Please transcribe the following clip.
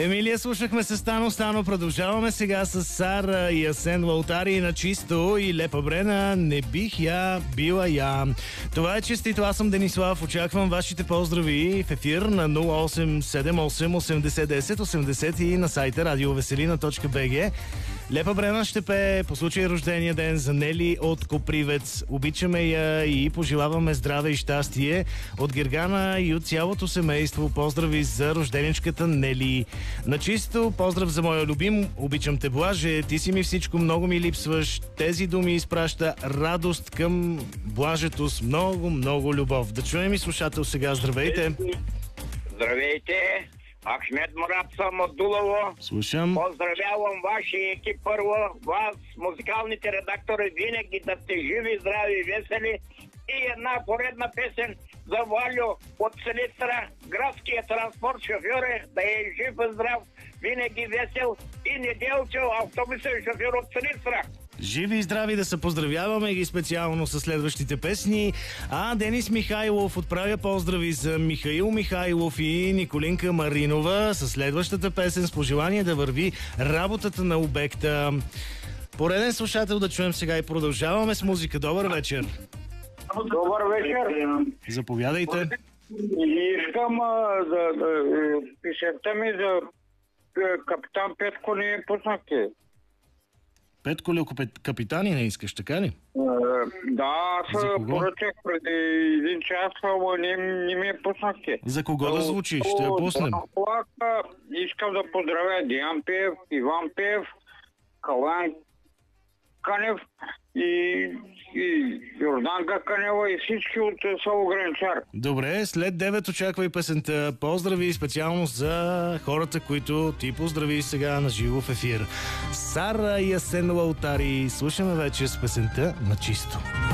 Емилия слушахме с Стано. Продължаваме сега с Сара и Асен Лаутари на чисто и Лепа Брена. Не бих я била я. Това е честито. Аз съм Денислав. Очаквам вашите поздрави в ефир на 0878 8010 80 и на сайта radiovеселина.bg. Лепа Брена ще пее по случай рождения ден за Нели от Копривец. Обичаме я и пожелаваме здраве и щастие от Гергана и от цялото семейство. Поздрави за рожденичката Нели. На чисто поздрав за моя любим. Обичам те, Блаже. Ти си ми всичко, много ми липсваш. Тези думи изпраща радост към Блажето с много, много любов. Да чуем и слушател сега. Здравейте! Здравейте! Ахмед Мурат съм от Дулово. Слушам. Поздравявам вашия екип първо, вас, музикалните редактори, винаги да сте живи, здрави и весели. И една поредна песен за Валю от Силистра. Градския транспорт шофьор е, да е жив и здрав, винаги весел. И Неделчо, автобусен шофьор от Силистра. Живи и здрави, да се поздравяваме ги специално с следващите песни. А Денис Михайлов отправя поздрави за Михаил Михайлов и Николинка Маринова с следващата песен с пожелание да върви работата на обекта. Пореден слушател да чуем сега и продължаваме с музика. Добър вечер. Добър вечер. Заповядайте. Искам песента ми за капитан Петко не е пуснахте. Петко ли капитани не искаш, така ли? Да, аз поръчах преди един час, ама не ми е пуснахте. За кого да звучи? Ще я пуснем. Искам да поздравя Диан Пев, Иван Пев, Калан Канев и Йорданка Канева и всички от село Гранчар. Добре, след 9 очаквай песента. Поздрави специално за хората, които ти поздрави сега на живо в ефир. Сара и Асен Лаутари. Слушаме вече с песента на чисто.